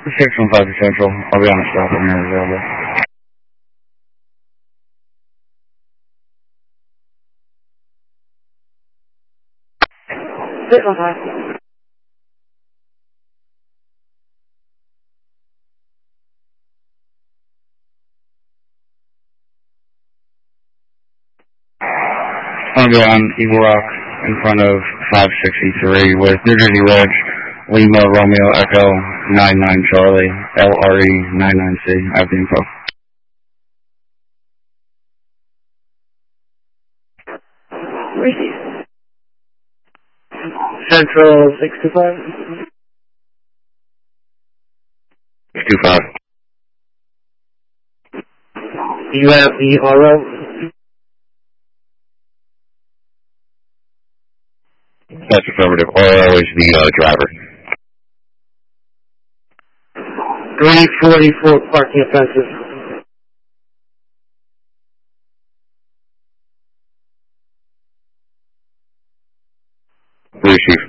615 Central. I'll be on the stop when you're available. 615. I'll be on Eagle Rock in front of 563 with New Jersey Ridge, Lima Romeo Echo 99 Charlie, LRE 99C. I have the info. Receive. Central 625. 625. UMERO. That's affirmative. RO is the driver. 344 parking offenses. Receive.